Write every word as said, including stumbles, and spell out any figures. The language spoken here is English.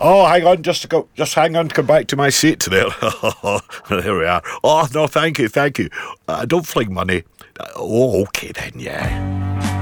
Oh, hang on, just to go, just hang on to come back to my seat there. There we are. Oh, no, thank you, thank you. Uh, don't fling money. Uh, oh, okay then, yeah.